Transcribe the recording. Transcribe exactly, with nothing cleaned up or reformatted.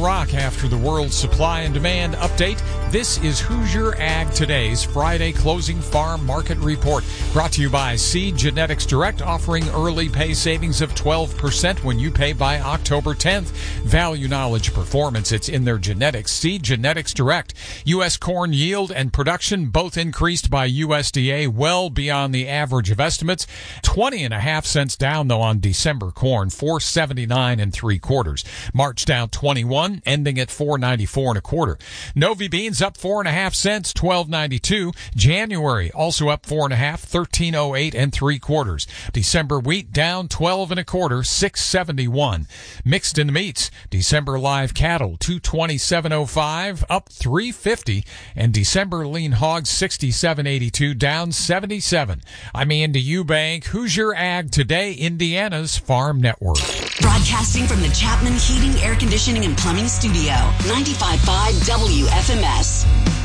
rock after the world supply and demand update. This is Hoosier Ag Today's Friday Closing Farm Market Report, brought to you by Seed Genetics Direct, offering early pay savings of twelve percent when you pay by October tenth. Value, knowledge, performance, it's in their genetics. Seed Genetics Direct. U S corn yield and production both increased by U S D A well beyond the average of estimates. twenty and a half cents down, though, on December corn, four seventy-nine and three quarters. March down twenty-one, ending at four ninety-four and a quarter. Novi beans up four and a half cents, twelve ninety-two. January also up four and a half, thirteen oh eight and three quarters. December wheat down twelve and a quarter, six seventy-one. Mixed in the meats, December live cattle two twenty-seven oh five, up three fifty, and December lean hogs sixty-seven eighty-two, down seventy-seven. I'm Andy Eubank, Hoosier Ag Today, Indiana's Farm Network. Broadcasting from the Chapman Heating, Air Conditioning, and Plumbing Studio, ninety-five point five W F M S.